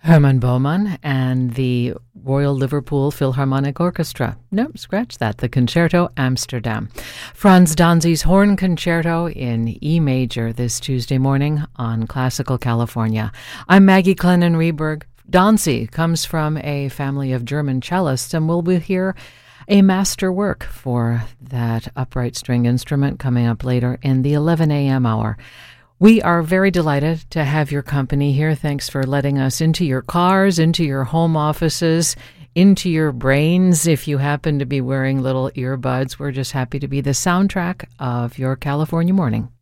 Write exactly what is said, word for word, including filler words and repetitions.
Herman Baumann and the Royal Liverpool Philharmonic Orchestra. Nope, scratch that. The Concerto Amsterdam. Franz Danzi's Horn Concerto in E major this Tuesday morning on Classical California. I'm Maggie Clennon-Reberg. Danzi comes from a family of German cellists, and we'll hear a master work for that upright string instrument coming up later in the eleven a.m. hour. We are very delighted to have your company here. Thanks for letting us into your cars, into your home offices, into your brains. If you happen to be wearing little earbuds, we're just happy to be the soundtrack of your California morning.